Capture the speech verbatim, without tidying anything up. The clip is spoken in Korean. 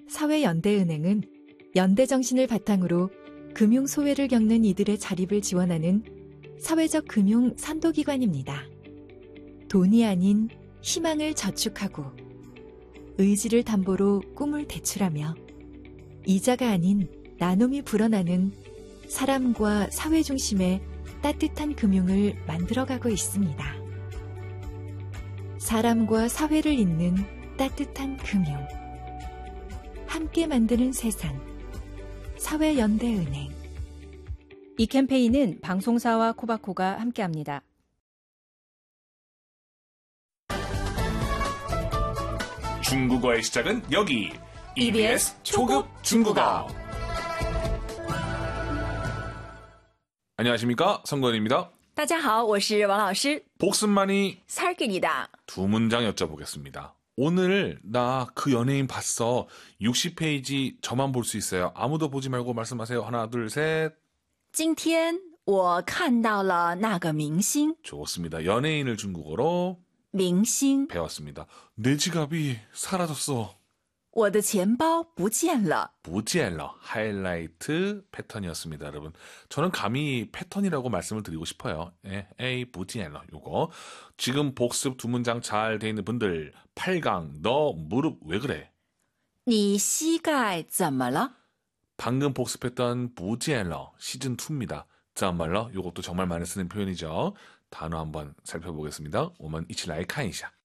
사회연대은행은 연대 정신을 바탕으로 금융 소외를 겪는 이들의 자립을 지원하는 사회적 금융 선도기관입니다. 돈이 아닌 희망을 저축하고 의지를 담보로 꿈을 대출하며 이자가 아닌 나눔이 불어나는 사람과 사회 중심의 따뜻한 금융을 만들어가고 있습니다. 사람과 사회를 잇는 따뜻한 금융. 함께 만드는 세상. 사회연대은행. 이 캠페인은 방송사와 코바코가 함께합니다. 중국어의 시작은 여기 이비에스 초급 중국어. 안녕하십니까, 성건입니다. 大家好，我是王老师。 복습만이 살깁니다. 두 문장 여쭤보겠습니다. 오늘 나 그 연예인 봤어. 육십 페이지 저만 볼 수 있어요. 아무도 보지 말고 말씀하세요. 하나, 둘, 셋. 今天我看到了那个明星。 좋습니다. 연예인을 중국어로 明星 배웠습니다. 내 지갑이 사라졌어. 我的钱包不见了。 부지엘러 하이라이트 패턴이었습니다, 여러분. 저는 감히 패턴이라고 말씀을 드리고 싶어요. 예, 에이 부지엘러 요거. 지금 복습 두 문장 잘 돼 있는 분들, 팔 강 너 무릎 왜 그래? 你膝盖怎么了？ 방금 복습했던 부지엘러 시즌 이입니다. 쩌멀러 요것도 정말 많이 쓰는 표현이죠. 단어 한번 살펴보겠습니다. 我们一起来看一下.